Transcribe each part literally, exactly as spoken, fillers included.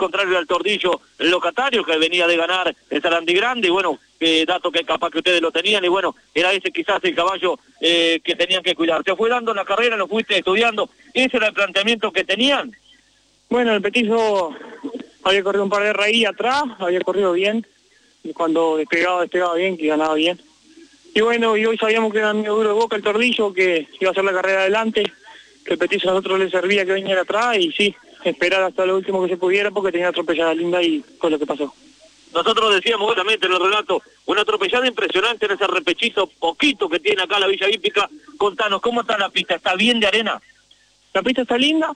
contrario al Tordillo locatario, que venía de ganar el Sarandí Grande, y bueno, eh, dato que capaz que ustedes lo tenían, y bueno, era ese quizás el caballo eh, que tenían que cuidar. ¿Te fue dando la carrera, lo fuiste estudiando? ¿Ese era el planteamiento que tenían? Bueno, el petizo había corrido un par de raíz atrás, había corrido bien, y cuando despegaba, despegaba bien, que ganaba bien. Y bueno, y hoy sabíamos que era medio duro de boca el Tordillo, que iba a hacer la carrera adelante, que el petizo a nosotros le servía que viniera atrás, y sí, esperar hasta lo último que se pudiera, porque tenía atropellada linda y fue lo que pasó. Nosotros decíamos obviamente en el relato, una atropellada impresionante en ese repechizo poquito que tiene acá la Villa Hípica. Contanos, ¿cómo está la pista? ¿Está bien de arena? La pista está linda,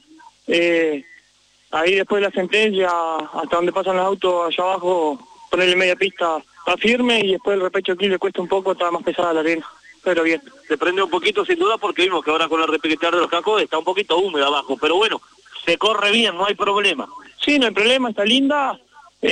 eh, ahí después de la sentencia, hasta donde pasan los autos allá abajo, ponerle media pista está firme, y después el repecho aquí le cuesta un poco, está más pesada la arena, pero bien. Se prende un poquito sin duda porque vimos que ahora con el repechear de los cacos está un poquito húmedo abajo, pero bueno, se corre bien, no hay problema. Sí, no hay problema, está linda,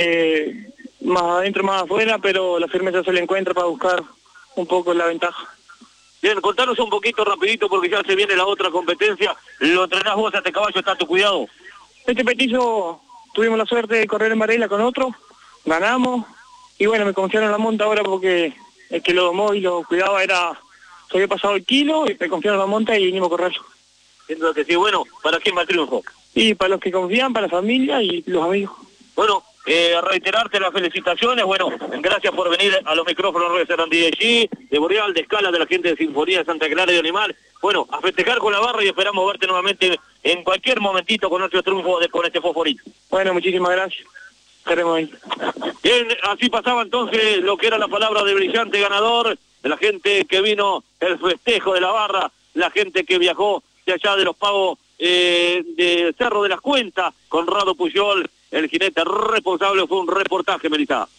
eh, más adentro, más afuera, pero la firmeza se le encuentra para buscar un poco la ventaja. Bien, contanos un poquito rapidito porque ya se viene la otra competencia. ¿Lo entrenás vos a este caballo? ¿Está a tu cuidado? Este petizo tuvimos la suerte de correr en Varela con otro, ganamos, y bueno, me confiaron la monta ahora porque el que lo domó y lo cuidaba era, se había pasado el kilo, y me confiaron la monta y vinimos a correrlo. Siento que sí, bueno, ¿para quién va el triunfo? Y para los que confían, para la familia y los amigos. Bueno, eh, reiterarte las felicitaciones, bueno, gracias por venir a los micrófonos de Sarandí de G, de Boreal, de Escala, de la gente de Sinfonía de Santa Clara de Animal. Bueno, a festejar con la barra y esperamos verte nuevamente en cualquier momentito con nuestro triunfo de, con este fosforito. Bueno, muchísimas gracias. Estaremos ahí. Bien, así pasaba entonces lo que era la palabra de brillante ganador, de la gente que vino, el festejo de la barra, la gente que viajó de allá de los pagos eh, de Cerro de las Cuentas, Conrado Puyol, el jinete responsable. Fue un reportaje, Melissa.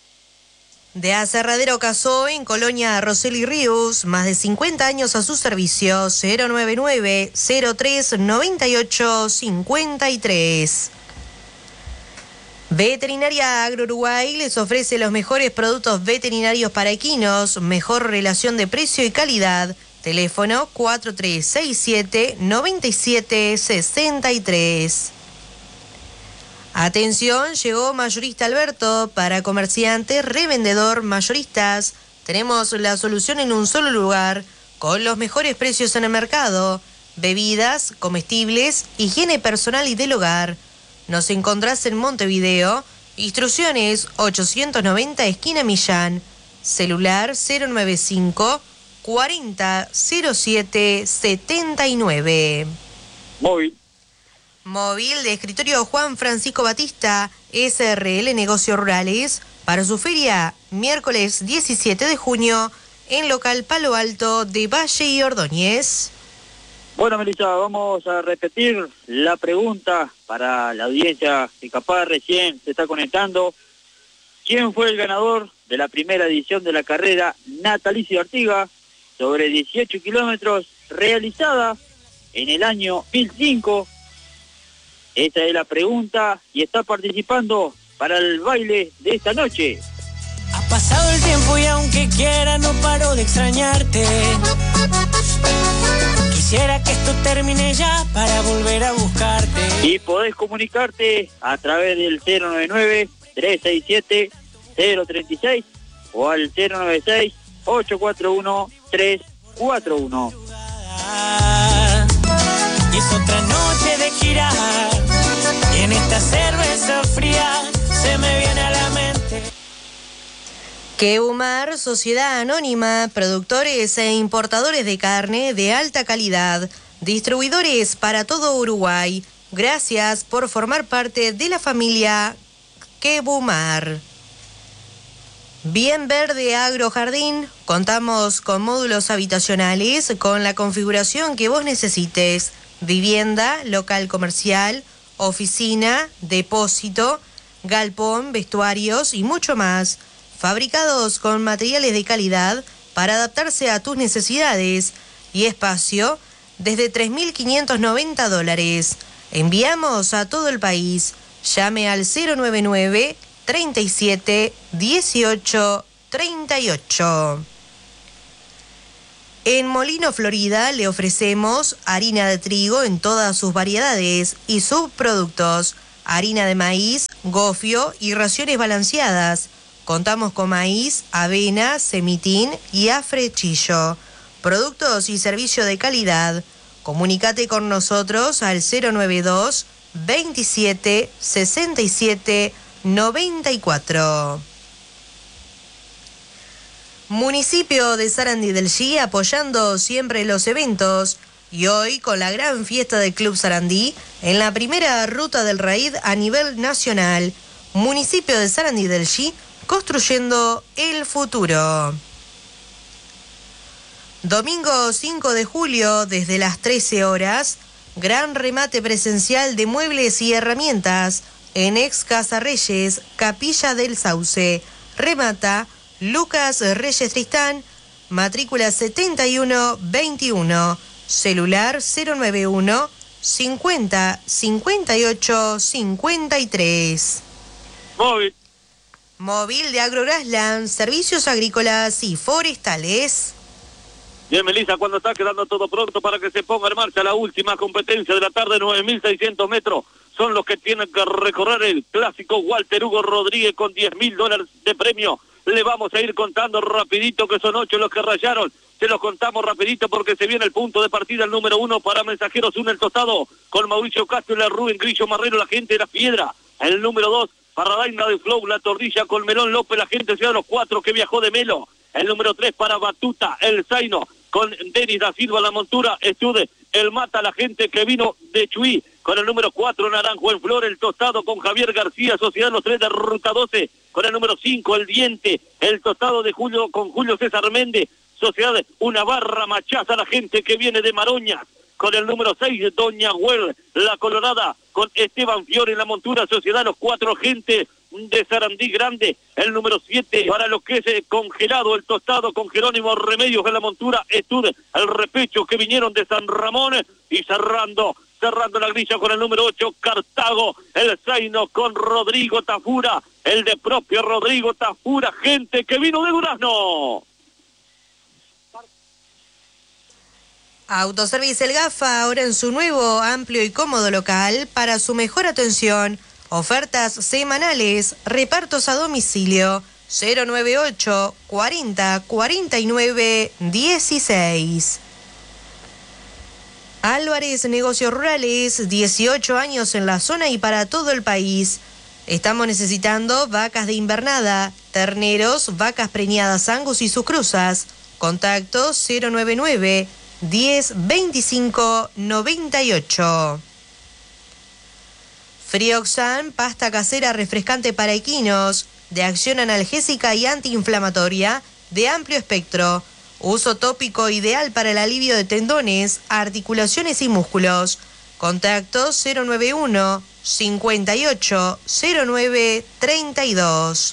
De Aserradero Casó, en Colonia Roseli Ríos, más de cincuenta años a su servicio. Cero nueve nueve, cero tres, noventa y ocho, cincuenta y tres. Veterinaria Agro Uruguay les ofrece los mejores productos veterinarios para equinos, mejor relación de precio y calidad. Teléfono cuatro tres seis siete, nueve siete seis tres. Atención, llegó Mayorista Alberto para comerciantes, revendedor, mayoristas. Tenemos la solución en un solo lugar, con los mejores precios en el mercado. Bebidas, comestibles, higiene personal y del hogar. Nos encontrás en Montevideo. Instrucciones ochocientos noventa, esquina Millán. Celular cero nueve cinco, cuarenta, cero siete, setenta y nueve. Móvil. Móvil de escritorio Juan Francisco Batista, S R L Negocios Rurales, para su feria, miércoles diecisiete de junio, en local Palo Alto de Valle y Ordóñez. Bueno, Melissa, vamos a repetir la pregunta para la audiencia que capaz recién se está conectando. ¿Quién fue el ganador de la primera edición de la carrera Natalicio Artiga sobre dieciocho kilómetros realizada en el año mil cinco? Esa es la pregunta y está participando para el baile de esta noche. Ha pasado el tiempo y aunque quiera no paro de extrañarte. Quisiera que esto termine ya para volver a buscarte. Y podés comunicarte a través del cero nueve nueve, tres seis siete, cero tres seis o al cero nueve seis, ocho cuatro uno, tres cuatro uno. Y es otra noche de girar, y en esta cerveza fría se me viene a la mente. Quebumar, Sociedad Anónima, productores e importadores de carne de alta calidad, distribuidores para todo Uruguay. Gracias por formar parte de la familia Quebumar. Bien Verde Agrojardín, contamos con módulos habitacionales con la configuración que vos necesites. Vivienda, local comercial, oficina, depósito, galpón, vestuarios y mucho más. Fabricados con materiales de calidad para adaptarse a tus necesidades y espacio desde tres mil quinientos noventa dólares. Enviamos a todo el país. Llame al cero nueve nueve, treinta y siete, dieciocho, treinta y ocho. En Molino, Florida, le ofrecemos harina de trigo en todas sus variedades y subproductos, harina de maíz, gofio y raciones balanceadas. Contamos con maíz, avena, semitín y afrechillo. Productos y servicio de calidad. Comunícate con nosotros al cero nueve dos, veintisiete, sesenta y siete, noventa y cuatro. Municipio de Sarandí del Chi apoyando siempre los eventos y hoy con la gran fiesta del Club Sarandí en la primera ruta del raid a nivel nacional. Municipio de Sarandí del Chi construyendo el futuro. Domingo cinco de julio desde las trece horas, gran remate presencial de muebles y herramientas en Ex Casa Reyes, Capilla del Sauce. Remata Lucas Reyes Tristán, matrícula setenta y uno veintiuno, celular cero nueve uno, cincuenta, cincuenta y ocho, cincuenta y tres. Móvil. Móvil de AgroGrasland, servicios agrícolas y forestales. Bien, Melissa, cuando está quedando todo pronto para que se ponga en marcha la última competencia de la tarde, nueve mil seiscientos metros. Son los que tienen que recorrer el clásico Walter Hugo Rodríguez con diez mil dólares de premio. Le vamos a ir contando rapidito que son ocho los que rayaron. Se los contamos rapidito porque se viene el punto de partida, el número uno para Mensajeros Une el Tostado, con Mauricio Castro y la Rubén Grillo Marrero, la gente de la Piedra. El número dos para Daina de Flow, la Tordilla con Melón López, la gente de Ciudad de los Cuatro que viajó de Melo. El número tres para Batuta, el Zaino, con Denis da Silva, la montura, Estude, el Mata, la gente que vino de Chuy. Con el número cuatro, Naranjo en Flor, el Tostado con Javier García, Sociedad Los Tres de Ruta doce. Con el número cinco, el Diente, el Tostado de Julio con Julio César Méndez, Sociedad Una Barra Machaza, la gente que viene de Maroña. Con el número seis, Doña Huel, la Colorada, con Esteban Fiore en la montura, Sociedad Los Cuatro, gente de Sarandí Grande. El número siete, para lo que es eh, congelado, el Tostado con Jerónimo Remedios en la montura, Estude, el Repecho que vinieron de San Ramón. Y cerrando, cerrando la grilla con el número ocho, Cartago, el Zaino con Rodrigo Tafura, el de propio Rodrigo Tafura, gente que vino de Durazno. Autoservicio El Gafa, ahora en su nuevo, amplio y cómodo local, para su mejor atención, ofertas semanales, repartos a domicilio, cero nueve ocho, cuarenta, cuarenta y nueve, dieciséis. Álvarez Negocios Rurales, dieciocho años en la zona y para todo el país. Estamos necesitando vacas de invernada, terneros, vacas preñadas Angus y sus cruzas. Contacto cero nueve nueve, diez, veinticinco, noventa y ocho. Frioxan, pasta casera refrescante para equinos, de acción analgésica y antiinflamatoria, de amplio espectro. Uso tópico ideal para el alivio de tendones, articulaciones y músculos. Contacto cero nueve uno, cincuenta y ocho, cero nueve, treinta y dos.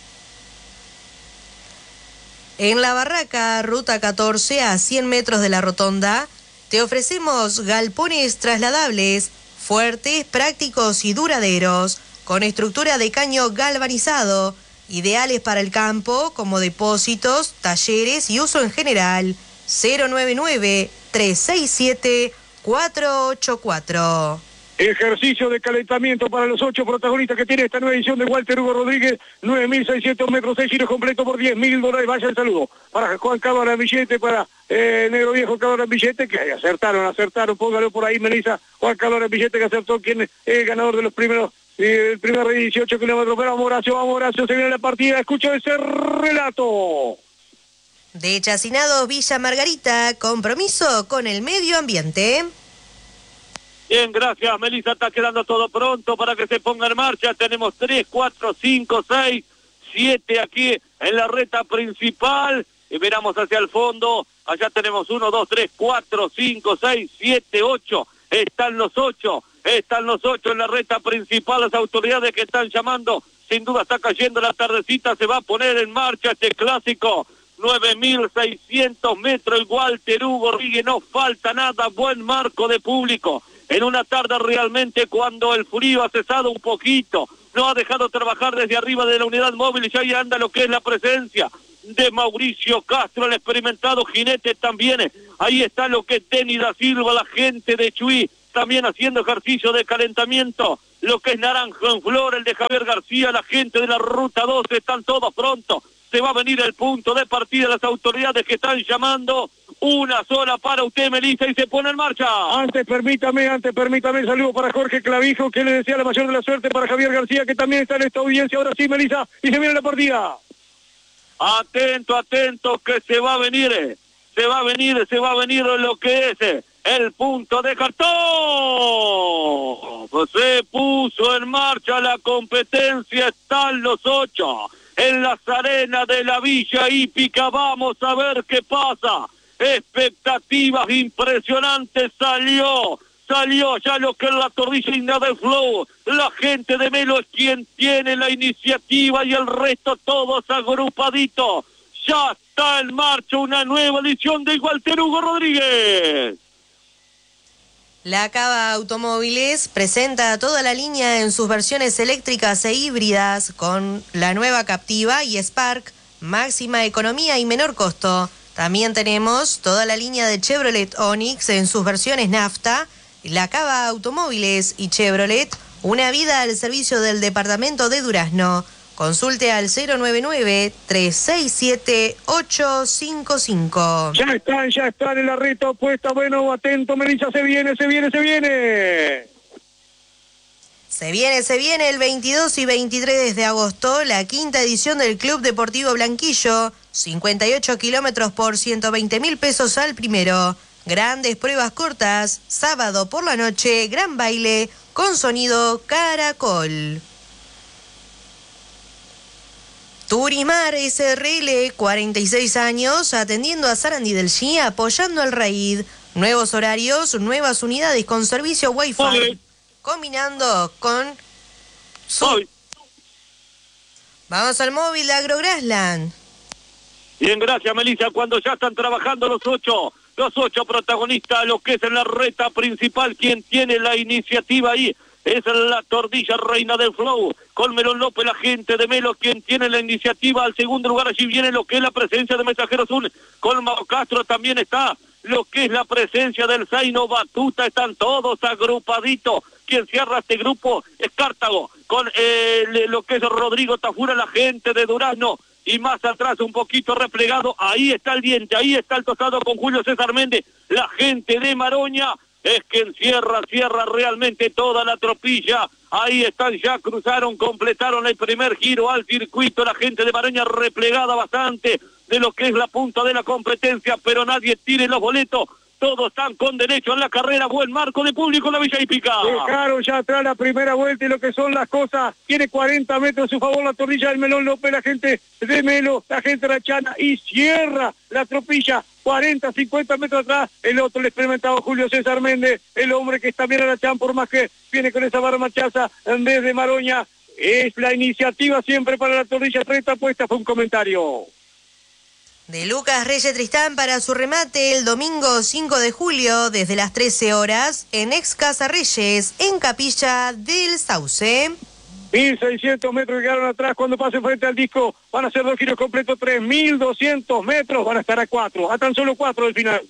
En La Barraca, ruta catorce a cien metros de la rotonda, te ofrecemos galpones trasladables, fuertes, prácticos y duraderos, con estructura de caño galvanizado, ideales para el campo como depósitos, talleres y uso en general. cero nueve nueve, tres seis siete, cuatro ocho cuatro. Ejercicio de calentamiento para los ocho protagonistas que tiene esta nueva edición de Walter Hugo Rodríguez, nueve mil seiscientos metros, seis giros completos por diez mil dólares. Vaya el saludo para Juan Carlos Arambillete, para eh, Negro Viejo Carlos Arambillete, que acertaron, acertaron, póngalo por ahí, Melissa. Juan Carlos Arambillete que acertó, quien es el ganador de los primeros, eh, el primer dieciocho kilómetros. Pero vamos, Horacio, vamos, Horacio, se viene la partida, escucha ese relato. De Chacinados Villa Margarita, compromiso con el medio ambiente. Bien, gracias, Melissa. Está quedando todo pronto para que se ponga en marcha. Tenemos tres, cuatro, cinco, seis, siete aquí en la recta principal. Y miramos hacia el fondo. Allá tenemos uno, dos, tres, cuatro, cinco, seis, siete, ocho. Están los ocho. Están los ocho en la recta principal. Las autoridades que están llamando. Sin duda está cayendo la tardecita. Se va a poner en marcha este clásico. nueve mil seiscientos metros. El Walter Hugo Rodríguez. No falta nada. Buen marco de público. En una tarde realmente cuando el frío ha cesado un poquito, no ha dejado trabajar desde arriba de la unidad móvil y ya ahí anda lo que es la presencia de Mauricio Castro, el experimentado jinete también. Ahí está lo que es Denis da Silva, la gente de Chuy, también haciendo ejercicio de calentamiento, lo que es Naranjo en Flor, el de Javier García, la gente de la Ruta doce, están todos prontos. Se va a venir el punto de partida, las autoridades que están llamando, una sola para usted, Melissa, y se pone en marcha. Antes permítame, antes permítame, saludo para Jorge Clavijo, que le desea la mayor de la suerte, para Javier García, que también está en esta audiencia. Ahora sí, Melissa, y se viene la partida. Atento, atento, que se va a venir, eh. se va a venir, se va a venir lo que es eh. el punto de cartón. Se puso en marcha la competencia, están los ocho en las arenas de la Villa Hípica. Vamos a ver qué pasa. Expectativas impresionantes, salió, salió ya lo que es la Tordilla de Flow. La gente de Melo es quien tiene la iniciativa y el resto todos agrupaditos. Ya está en marcha una nueva edición de Walter Hugo Rodríguez. La Cava Automóviles presenta toda la línea en sus versiones eléctricas e híbridas con la nueva Captiva y Spark, máxima economía y menor costo. También tenemos toda la línea de Chevrolet Onix en sus versiones nafta. La Cava Automóviles y Chevrolet, una vida al servicio del departamento de Durazno. Consulte al cero nueve nueve, tres seis siete, ocho cinco cinco. Ya están, ya están en la reta opuesta. Bueno, atento, Melissa, se viene, se viene, se viene. Se viene, se viene el veintidós y veintitrés de agosto, la quinta edición del Club Deportivo Blanquillo. cincuenta y ocho kilómetros por ciento veinte mil pesos al primero. Grandes pruebas cortas, sábado por la noche, gran baile con sonido Caracol. Turismar S R L, cuarenta y seis años, atendiendo a Sarandí del G, apoyando al Raid. Nuevos horarios, nuevas unidades con servicio Wi-Fi. Oye. Combinando con su... Hoy. Vamos al móvil de AgroGrassland. Bien, gracias, Melissa. Cuando ya están trabajando los ocho, los ocho protagonistas, lo que es en la reta principal, quien tiene la iniciativa ahí es la Tordilla Reina del Flow, con Melón López, la gente de Melo, quien tiene la iniciativa. Al segundo lugar allí viene lo que es la presencia de Mensajero Azul, con Mao Castro también está lo que es la presencia del Zaino Batuta, están todos agrupaditos. Quien cierra este grupo es Cartago, con eh, lo que es Rodrigo Tafura, la gente de Durazno, y más atrás un poquito replegado, ahí está el Diente, ahí está el Tostado con Julio César Méndez, la gente de Maroña es quien cierra, cierra realmente toda la tropilla. Ahí están, ya cruzaron, completaron el primer giro al circuito, la gente de Maroña replegada bastante de lo que es la punta de la competencia, pero nadie tire los boletos. Todos están con derecho en la carrera, buen marco de público en la Villa Hípica. Dejaron ya atrás la primera vuelta y lo que son las cosas. Tiene cuarenta metros a su favor la Tordilla del Melón López, la gente de Melo, la gente de la Chana, y cierra la tropilla. cuarenta, cincuenta metros atrás, el otro, el experimentado Julio César Méndez, el hombre que está bien a la Chan, por más que viene con esa barra machaza desde Maroña. Es la iniciativa siempre para la Tordilla, treinta puesta, fue un comentario de Lucas Reyes Tristán para su remate el domingo cinco de julio desde las trece horas en Ex Casa Reyes, en Capilla del Sauce. mil seiscientos metros quedaron atrás cuando pasen frente al disco. Van a ser dos giros completos, tres mil doscientos metros. Van a estar a cuatro, a tan solo cuatro del final.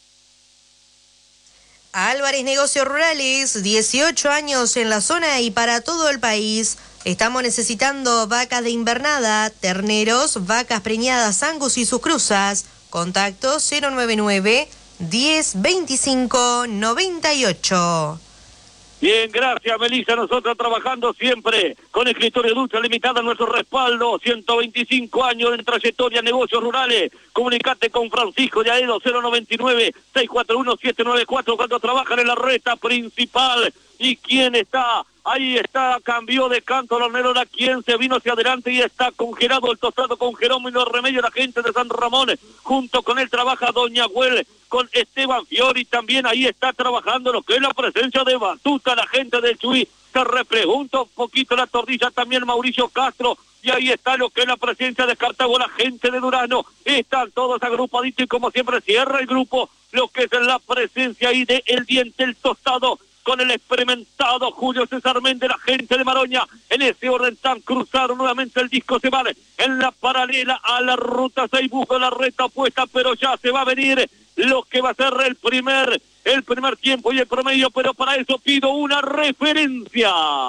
Álvarez Negocios Rurales, dieciocho años en la zona y para todo el país. Estamos necesitando vacas de invernada, terneros, vacas preñadas, angus y sus cruzas. Contacto cero nueve nueve, diez, veinticinco, noventa y ocho. Bien, gracias, Melissa. Nosotros trabajando siempre con Escritorio Dulce Limitada, nuestro respaldo. ciento veinticinco años en trayectoria, negocios rurales. Comunicate con Francisco de Aedo, cero noventa y nueve, seiscientos cuarenta y uno, setecientos noventa y cuatro, cuando trabajan en la reta principal. ¿Y quién está? Ahí está, cambió de canto la Nerona, quien se vino hacia adelante y está congelado el Tostado con Jerónimo Remedio, la gente de San Ramón. Junto con él trabaja Doña Güell, con Esteban Fiori también. Ahí está trabajando lo que es la presencia de Batuta, la gente del Chuy. Se repregunta un poquito la Tordilla también Mauricio Castro. Y ahí está lo que es la presencia de Cartago, la gente de Durazno. Están todos agrupaditos y como siempre cierra el grupo lo que es la presencia ahí de El Diente, el Tostado, con el experimentado Julio César Méndez, la gente de Maroña. En ese orden tan cruzaron nuevamente el disco, se va en la paralela a la ruta seis, busca la reta opuesta, pero ya se va a venir lo que va a ser el primer, el primer tiempo y el promedio, pero para eso pido una referencia.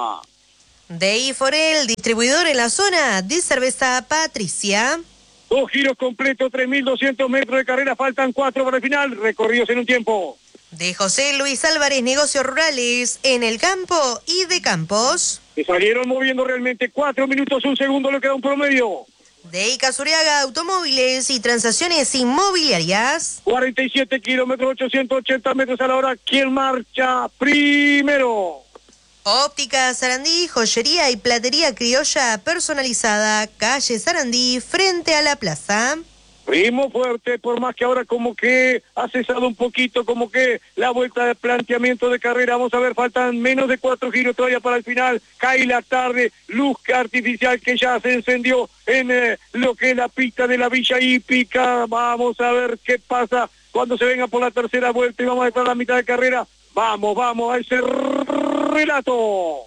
De Iforel, distribuidor en la zona de cerveza Patricia. Dos giros completos, tres mil doscientos metros de carrera, faltan cuatro para el final, recorridos en un tiempo. De José Luis Álvarez, negocios rurales en el campo y de campos. Se salieron moviendo realmente cuatro minutos, un segundo, le queda un promedio. De Ica Zuriaga, automóviles y transacciones inmobiliarias. cuarenta y siete kilómetros, ochocientos ochenta metros a la hora. ¿Quién marcha primero? Óptica Sarandí, joyería y platería criolla personalizada, calle Sarandí, frente a la plaza. Ritmo fuerte, por más que ahora como que ha cesado un poquito, como que la vuelta de planteamiento de carrera. Vamos a ver, faltan menos de cuatro giros todavía para el final. Cae la tarde, luz artificial que ya se encendió en eh, lo que es la pista de la Villa Hípica. Vamos a ver qué pasa cuando se venga por la tercera vuelta y vamos a estar a la mitad de carrera. Vamos, vamos a ese relato.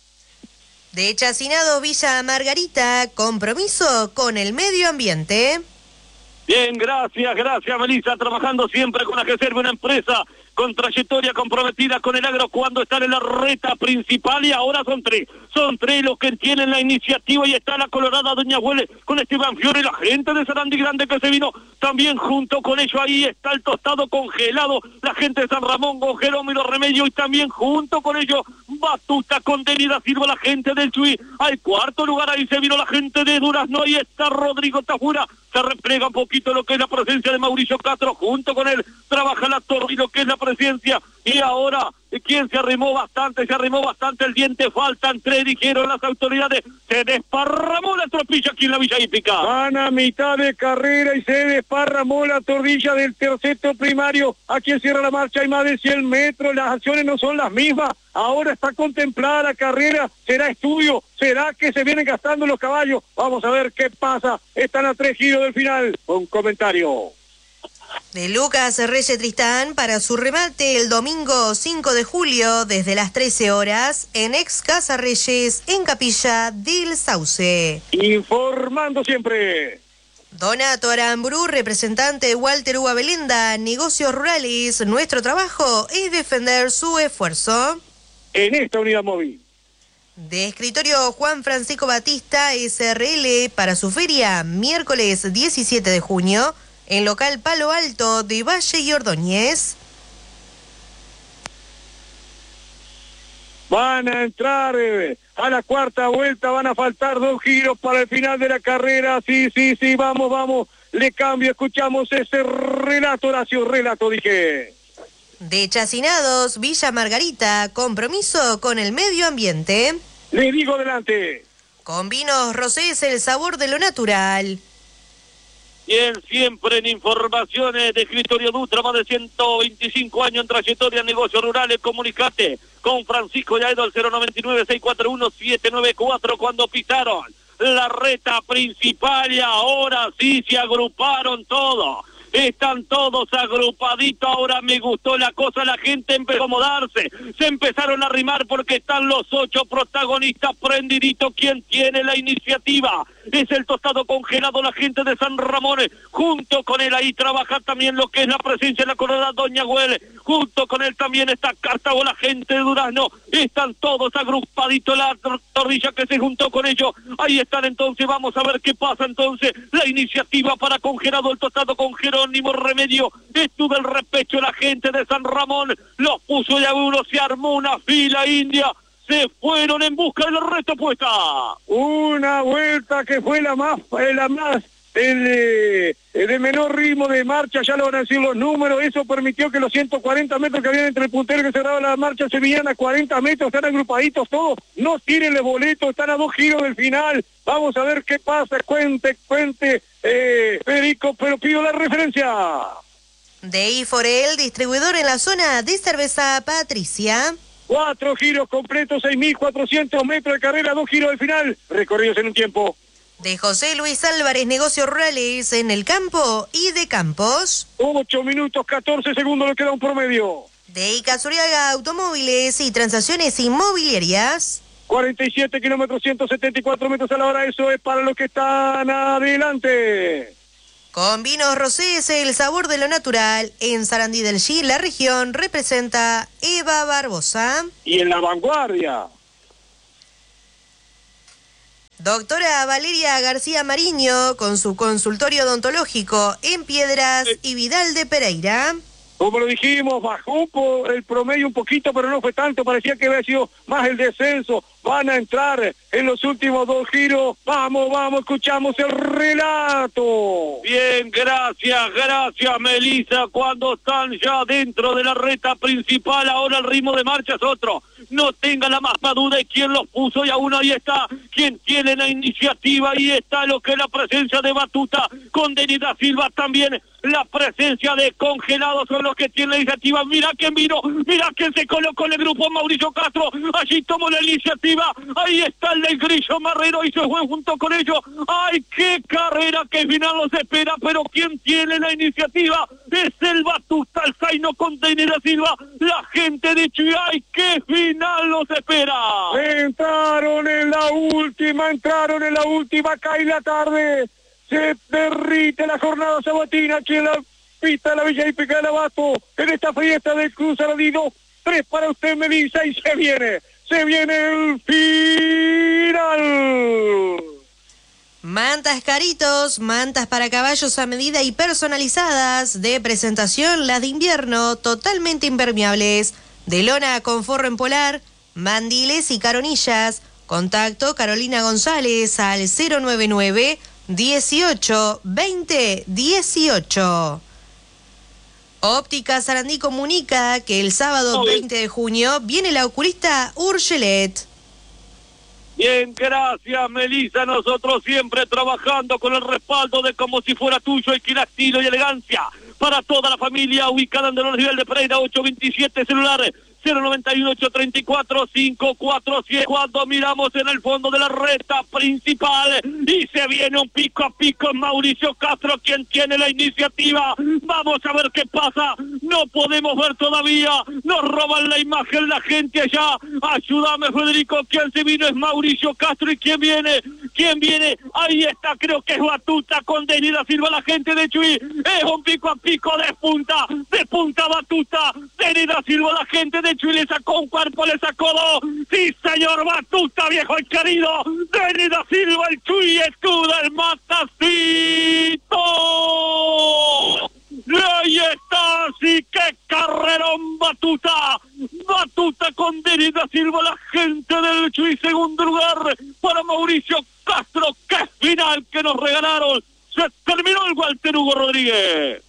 De Chacinado, Villa Margarita, compromiso con el medio ambiente. Bien, gracias, gracias Melissa, trabajando siempre con la que serve una empresa con trayectoria comprometida con el agro cuando están en la reta principal y ahora son tres, son tres los que tienen la iniciativa y está la colorada Doña Huele con Esteban Fiore, la gente de Sarandí Grande que se vino también junto con ellos, ahí está el tostado congelado, la gente de San Ramón con Jerónimo Remedio y también junto con ellos Batuta con Denida Silva, la gente del Chuy, al cuarto lugar ahí se vino la gente de Durazno, ahí está Rodrigo Tafura, se replega un poquito lo que es la presencia de Mauricio Castro, junto con él trabaja la torre y lo que es la presencia, y ahora, ¿quién se arrimó bastante? Se arrimó bastante el diente, faltan tres, dijeron las autoridades, se desparramó la tropilla aquí en la Villa Hípica. Van a mitad de carrera y se desparramó la torrilla del tercero primario, aquí cierra la marcha, hay más de cien metros, las acciones no son las mismas, ahora está contemplada la carrera, será estudio, será que se vienen gastando los caballos, vamos a ver qué pasa, están a tres giros del final, un comentario. De Lucas Reyes Tristán para su remate el domingo cinco de julio desde las trece horas en Ex Casa Reyes en Capilla del Sauce. Informando siempre. Donato Aramburu, representante de Walter Uva Belenda, negocios rurales, nuestro trabajo es defender su esfuerzo. En esta unidad móvil. De escritorio Juan Francisco Batista, S R L, para su feria, miércoles diecisiete de junio, en local Palo Alto de Valle y Ordóñez. Van a entrar eh, a la cuarta vuelta, van a faltar dos giros para el final de la carrera. Sí, sí, sí, vamos, vamos. Le cambio, escuchamos ese relato, Horacio, relato, dije. De Chacinados, Villa Margarita, compromiso con el medio ambiente. Le digo adelante. Con vinos rosés, el sabor de lo natural. Bien, siempre en informaciones de escritorio Dutra, más de ciento veinticinco años en trayectoria en negocios rurales. Comunicate con Francisco Yaedo al cero noventa y nueve, seiscientos cuarenta y uno, setecientos noventa y cuatro cuando pisaron la reta principal y ahora sí se agruparon todos. Están todos agrupaditos, ahora me gustó la cosa, la gente empezó a acomodarse, se empezaron a arrimar porque están los ocho protagonistas prendiditos. ¿Quién tiene la iniciativa? Es el tostado congelado, la gente de San Ramón, junto con él ahí trabaja también lo que es la presencia de la colorada Doña Güell, junto con él también está Cartago, la gente de Durazno, están todos agrupaditos, la torrilla que se juntó con ellos, ahí están entonces, vamos a ver qué pasa entonces, la iniciativa para congelado, el tostado con Jerónimo Remedio, estuvo el repecho la gente de San Ramón, los puso ya uno, se armó una fila india, se fueron en busca de la reta puesta. Una vuelta que fue la más, eh, la más, el, eh, de menor ritmo de marcha, ya lo van a decir los números, eso permitió que los ciento cuarenta metros que habían entre el puntero que cerraba la marcha se vinieran a cuarenta metros, están agrupaditos todos, no tiren el boleto, están a dos giros del final, vamos a ver qué pasa, cuente, cuente, eh, Federico, pero pido la referencia. De Iforel, distribuidor en la zona de cerveza Patricia. Cuatro giros completos, seis mil cuatrocientos metros de carrera, dos giros del final, recorridos en un tiempo. De José Luis Álvarez, negocios rurales en el campo y de campos. Ocho minutos, catorce segundos, le queda un promedio. De Ica Zuriaga, automóviles y transacciones inmobiliarias. cuarenta y siete kilómetros, ciento setenta y cuatro metros a la hora, eso es para los que están adelante. Con vinos rosés, el sabor de lo natural, en Sarandí del G, la región, representa Eva Barbosa. Y en la vanguardia, Doctora Valeria García Mariño, con su consultorio odontológico en Piedras y Vidal de Pereira. como lo dijimos, bajó el promedio un poquito, pero no fue tanto, parecía que había sido más el descenso. Van a entrar en los últimos dos giros. Vamos, vamos, escuchamos el relato. Bien, gracias, gracias, Melissa. Cuando están ya dentro de la recta principal, ahora el ritmo de marcha es otro. No tenga la más duda de quién los puso, y aún ahí está quien tiene la iniciativa. Ahí está lo que es la presencia de Batuta con Denis da Silva, también la presencia de Congelados son los que tienen la iniciativa. Mira quién vino, mira quién se colocó en el grupo, Mauricio Castro, allí tomó la iniciativa. Ahí está el del Grillo Marrero y se fue junto con ellos. ¡Ay, qué carrera, qué final los espera! Pero quien tiene la iniciativa es el Batuta, el Zaino con Denis da Silva, la gente de Chuy. ¡Ay, qué final los espera! Entraron en la última, entraron en la última, cae la tarde. Se derrite la jornada sabatina aquí en la pista de la Villa Hípica de Abasto, en esta fiesta del Cruz Aladino. Tres para usted, Melissa, y se viene, se viene el final. Mantas Caritos, mantas para caballos a medida y personalizadas, de presentación, las de invierno, totalmente impermeables, de lona con forro en polar, mandiles y caronillas. Contacto Carolina González al cero nueve nueve, dieciocho, veinte, dieciocho. Óptica Sarandí comunica que el sábado veinte de junio viene la oculista Urgelet. Bien, gracias, Melissa. Nosotros siempre trabajando con el respaldo de Como Si Fuera Tuyo, estilo y elegancia para toda la familia, ubicada en Dolores Vidal de Pereira, ocho veintisiete, celular cero noventa y uno, ocho treinta y cuatro, cinco cuatro siete. Cuando miramos en el fondo de la recta principal y se viene un pico a pico, Mauricio Castro quien tiene la iniciativa. Vamos a ver qué pasa, no podemos ver todavía, nos roban la imagen la gente allá. Ayúdame, Federico, quien se vino es Mauricio Castro. ¿Y quién viene? ¿Quién viene? Ahí está, creo que es Batuta con Denis da Silva, la gente de Chuy. Es un pico a pico de punta, de punta Batuta, Denis da Silva, la gente de Chuy. Le sacó un cuerpo, le sacó dos. Sí, señor, Batuta, viejo y querido. Denis da Silva, el Chuy, escuda, el Matacito. Ahí está, sí, qué carrerón Batuta. Batuta con Denis da Silva, la gente del Chuy. Segundo lugar para Mauricio Castro. Qué final que nos regalaron. Se terminó el Walter Hugo Rodríguez.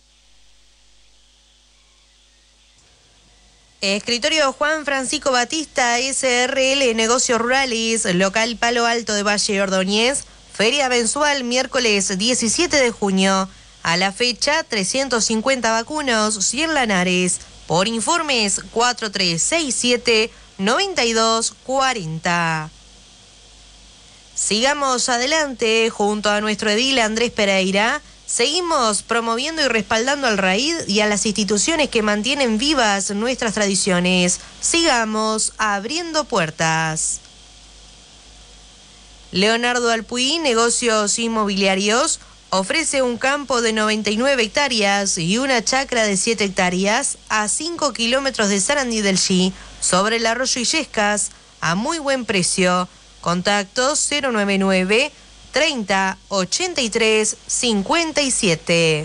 Escritorio Juan Francisco Batista, S R L, Negocios Rurales, local Palo Alto de Valle Ordóñez, feria mensual miércoles diecisiete de junio. A la fecha, trescientos cincuenta vacunos, cien lanares. Por informes, cuatro tres seis siete, nueve dos cuatro cero. Sigamos adelante junto a nuestro edil Andrés Pereira. Seguimos promoviendo y respaldando al raíz y a las instituciones que mantienen vivas nuestras tradiciones. Sigamos abriendo puertas. Leonardo Alpuí, Negocios Inmobiliarios, ofrece un campo de noventa y nueve hectáreas y una chacra de siete hectáreas a cinco kilómetros de Sarandí del G, sobre el arroyo Illescas, a muy buen precio. Contacto cero nueve nueve, treinta, ochenta y tres, cincuenta y siete.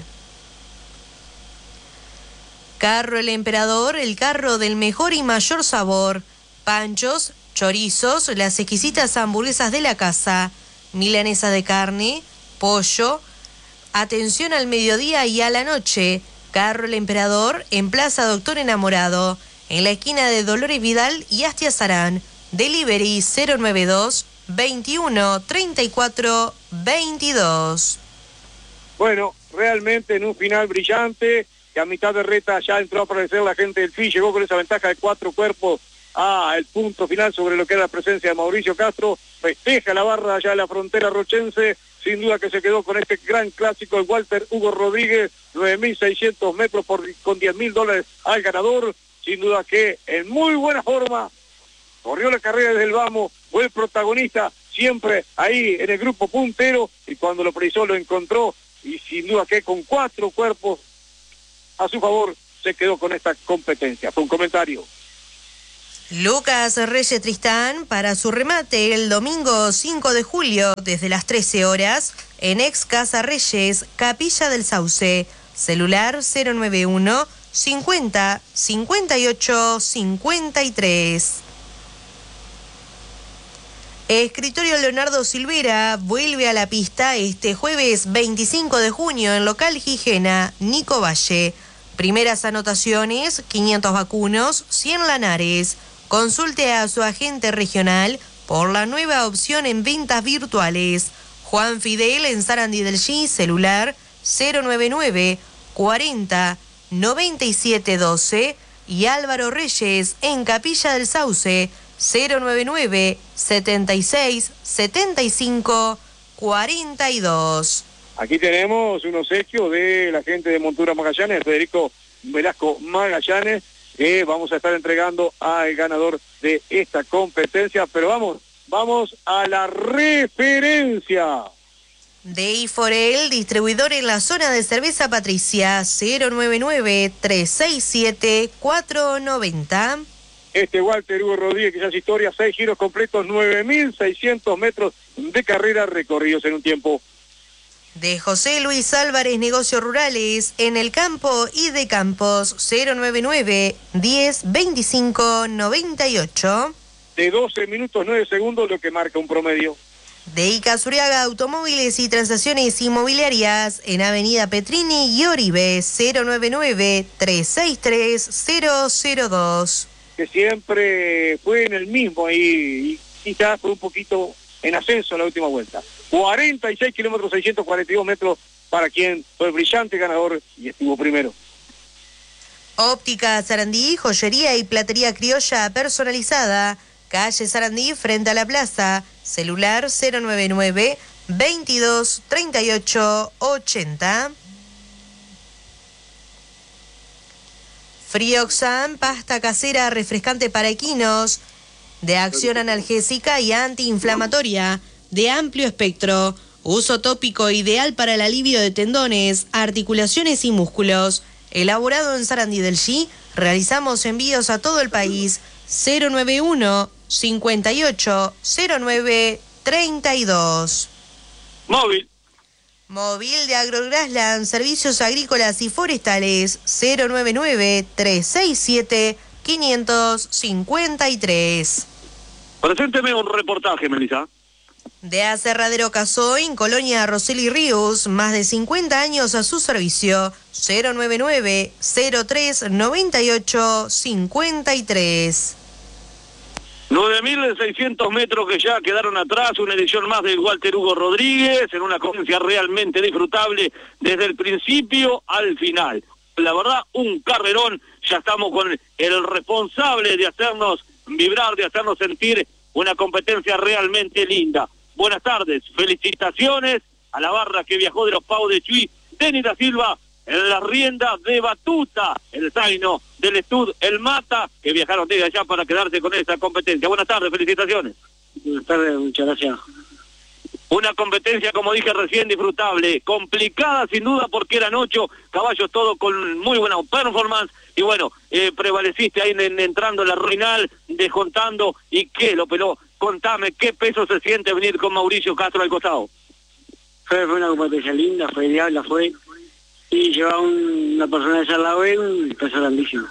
Carro El Emperador, el carro del mejor y mayor sabor. Panchos, chorizos, las exquisitas hamburguesas de la casa, milanesa de carne, pollo. Atención al mediodía y a la noche. Carro El Emperador en Plaza Doctor Enamorado, en la esquina de Dolores Vidal y Astia Sarán. Delivery cero nueve dos, veintiuno, treinta y cuatro, veintidós. Bueno, realmente en un final brillante, que a mitad de reta ya entró a aparecer la gente del F I, llegó con esa ventaja de cuatro cuerpos a el punto final sobre lo que era la presencia de Mauricio Castro. Festeja la barra allá en la frontera rochense, sin duda que se quedó con este gran clásico el Walter Hugo Rodríguez, nueve mil seiscientos metros por, con diez mil dólares al ganador. Sin duda que en muy buena forma corrió la carrera desde el vamos, fue el protagonista siempre ahí en el grupo puntero, y cuando lo precisó lo encontró y sin duda que con cuatro cuerpos a su favor se quedó con esta competencia. Fue un comentario. Lucas Reyes Tristán para su remate el domingo cinco de julio desde las trece horas en Ex Casa Reyes, Capilla del Sauce. Celular cero nueve uno cincuenta cincuenta y ocho cincuenta y tres. Escritorio Leonardo Silvera vuelve a la pista este jueves veinticinco de junio en local Gijena, Nico Valle. Primeras anotaciones, quinientos vacunos, cien lanares. Consulte a su agente regional por la nueva opción en ventas virtuales. Juan Fidel en Sarandí del G, celular cero nueve nueve cuarenta noventa y siete doce y Álvaro Reyes en Capilla del Sauce cero nueve nueve setenta y seis setenta y cinco cuarenta y dos. Aquí tenemos un obsequio de la gente de Montura Magallanes, Federico Velasco Magallanes, que vamos a estar entregando al ganador de esta competencia, pero vamos, vamos a la referencia. De Iforel, distribuidor en la zona de cerveza Patricia, cero nueve nueve tres seis siete cuatro nueve cero. Este Walter Hugo Rodríguez, que ya es historia, seis giros completos, nueve mil seiscientos metros de carrera recorridos en un tiempo. De José Luis Álvarez, negocios rurales, en el campo y de campos, cero nueve nueve diez veinticinco noventa y ocho. De doce minutos nueve segundos, lo que marca un promedio. De Ica Zuriaga, automóviles y transacciones inmobiliarias, en Avenida Petrini y Oribe, cero nueve nueve tres seis tres cero cero dos. Que siempre fue en el mismo ahí, y quizás fue un poquito en ascenso en la última vuelta. cuarenta y seis kilómetros, seiscientos cuarenta y dos metros para quien fue el brillante ganador y estuvo primero. Óptica Sarandí, joyería y platería criolla personalizada, calle Sarandí frente a la plaza, celular cero nueve nueve veintidós treinta y ocho ochenta. Frioxan, pasta casera refrescante para equinos, de acción analgésica y antiinflamatoria, de amplio espectro, uso tópico ideal para el alivio de tendones, articulaciones y músculos. Elaborado en Sarandí del G, realizamos envíos a todo el país. cero nueve uno cincuenta y ocho cero nueve treinta y dos. Móvil. Móvil de Agrograsland, servicios agrícolas y forestales, cero nueve nueve tres seis siete cinco cinco tres. Presénteme un reportaje, Melissa. De Aserradero Casoy, Colonia Roseli Ríos, más de cincuenta años a su servicio, cero nueve nueve cero tres noventa y ocho cincuenta y tres. nueve mil seiscientos metros que ya quedaron atrás, una edición más de Walter Hugo Rodríguez, en una competencia realmente disfrutable desde el principio al final. La verdad, un carrerón, ya estamos con el responsable de hacernos vibrar, de hacernos sentir una competencia realmente linda. Buenas tardes, felicitaciones a la barra que viajó de los Pau de Chuy, Denis da Silva, en la rienda de Batuta, el Zaino del Estud, el Mata, que viajaron desde allá para quedarse con esta competencia. Buenas tardes, felicitaciones. Buenas tardes, muchas gracias. Una competencia, como dije recién, disfrutable, complicada sin duda porque eran ocho caballos, todo con muy buena performance, y bueno, eh, prevaleciste ahí en, en, entrando en la ruinal, descontando, y qué lo peló. Contame, ¿qué peso se siente venir con Mauricio Castro al costado? Fue, fue una competencia linda, fue diabla, fue... Y lleva un, una persona de Sarlavé, un peso grandísimo.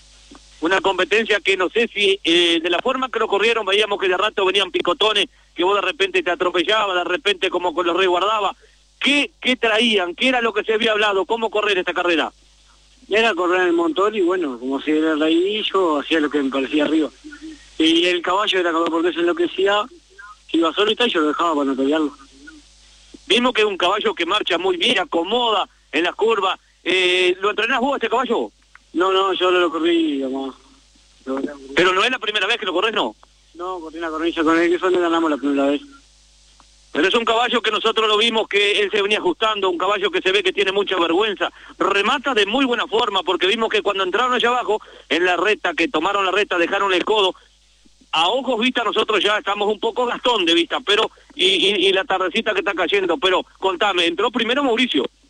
Una competencia que no sé si eh, de la forma que lo corrieron veíamos que de rato venían picotones, que vos de repente te atropellaba, de repente como con los resguardaba. ¿Qué, ¿Qué traían? ¿Qué era lo que se había hablado? ¿Cómo correr esta carrera? Era correr en el montón y bueno, como si era el ahí, yo hacía lo que me parecía arriba. Y el caballo era como porque se enloquecía, iba solita y yo lo dejaba para no pelearlo. Vimos que es un caballo que marcha muy bien, acomoda en las curvas. Eh, ¿Lo entrenás vos este caballo? No, no, yo lo corrí, digamos. Pero no es la primera vez que lo corres, ¿no? No, corrí una cornilla con él, que fue donde ganamos la primera vez. Pero es un caballo que nosotros lo vimos que él se venía ajustando, un caballo que se ve que tiene mucha vergüenza. Remata de muy buena forma, porque vimos que cuando entraron allá abajo, en la recta, que tomaron la recta, dejaron el codo. A ojos vista nosotros ya estamos un poco Gastón de vista, pero y, y, y la tardecita que está cayendo. Pero contame, entró primero Mauricio.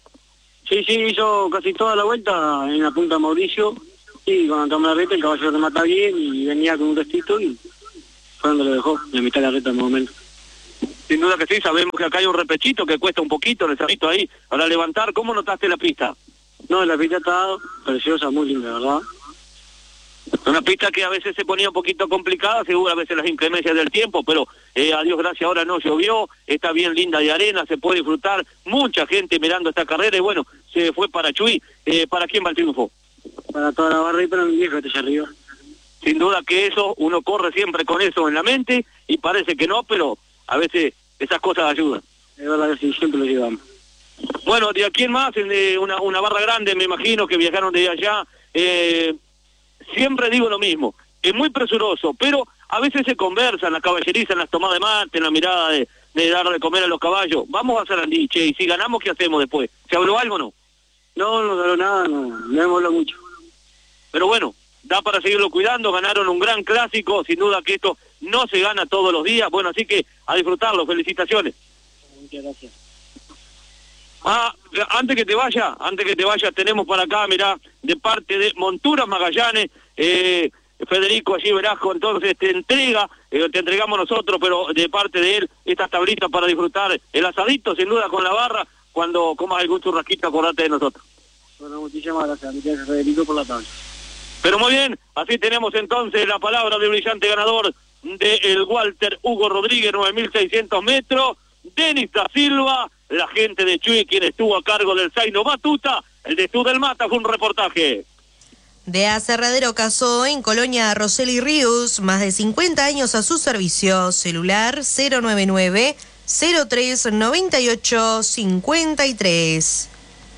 Sí, sí, hizo casi toda la vuelta en la punta Mauricio. Y cuando tomó la reta, el caballo remata bien y venía con un restito y fue donde lo dejó, en la mitad de la reta en el momento. Sin duda que sí, sabemos que acá hay un repechito que cuesta un poquito, el cerrito ahí, para levantar. ¿Cómo notaste la pista? No, la pista está preciosa, muy linda, ¿verdad? Una pista que a veces se ponía un poquito complicada, seguro a veces las inclemencias del tiempo, pero eh, a Dios gracias ahora no llovió, está bien linda de arena, se puede disfrutar, mucha gente mirando esta carrera y bueno, se fue para Chuy. Eh, ¿Para quién va el triunfo? Para toda la barra y para mi viejo que está allá arriba. Sin duda que eso, uno corre siempre con eso en la mente y parece que no, pero a veces esas cosas ayudan. Es verdad que sí, siempre lo llevamos. Bueno, ¿de aquí en más? Eh, una, una barra grande, me imagino, que viajaron de allá. Eh, siempre digo lo mismo, es muy presuroso, pero a veces se conversa en la caballeriza, en las tomadas de mate, en la mirada de, de dar de comer a los caballos. Vamos a Sarandí, che, y si ganamos, ¿qué hacemos después? ¿Se habló algo o no? No, no habló nada, no, no hemos hablado mucho. Pero bueno, da para seguirlo cuidando, ganaron un gran clásico, sin duda que esto no se gana todos los días, bueno, así que a disfrutarlo, felicitaciones. Muchas gracias. Ah, antes que te vaya, antes que te vaya, tenemos para acá, mirá, de parte de Monturas Magallanes, eh, Federico allí Velasco, entonces te entrega, eh, te entregamos nosotros, pero de parte de él, estas tablitas para disfrutar el asadito, sin duda con la barra, cuando comas algún churrasquito, acordate de nosotros. Bueno, muchísimas gracias, gracias Federico por la tabla. Pero muy bien, así tenemos entonces la palabra del brillante ganador del Walter Hugo Rodríguez, nueve mil seiscientos metros, Denis da Silva, la gente de Chuy, quien estuvo a cargo del Zaino Batuta, el de Tú del Mata fue un reportaje. De Aserradero Casó, en Colonia Roseli Ríos, más de cincuenta años a su servicio, celular cero nueve nueve, cero tres nueve ocho, cinco tres.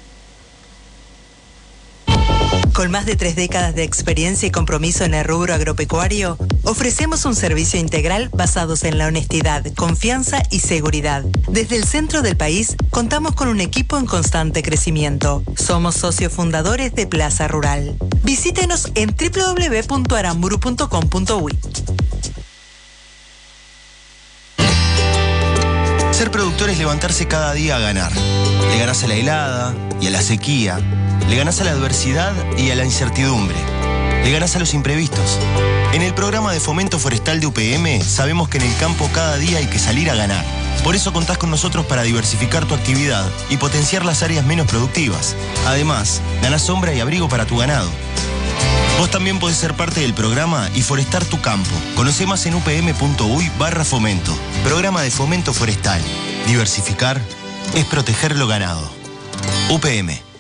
Con más de tres décadas de experiencia y compromiso en el rubro agropecuario, ofrecemos un servicio integral basados en la honestidad, confianza y seguridad. Desde el centro del país, contamos con un equipo en constante crecimiento. Somos socios fundadores de Plaza Rural. Visítenos en doble u doble u doble u punto aramburu punto com punto uy. Ser productor es levantarse cada día a ganar. Le ganás a la helada y a la sequía. Le ganás a la adversidad y a la incertidumbre. Le ganás a los imprevistos. En el programa de fomento forestal de U P M sabemos que en el campo cada día hay que salir a ganar. Por eso contás con nosotros para diversificar tu actividad y potenciar las áreas menos productivas. Además, ganás sombra y abrigo para tu ganado. Vos también podés ser parte del programa y forestar tu campo. Conoce más en upm.uy barra fomento. Programa de fomento forestal. Diversificar es proteger lo ganado. U P M.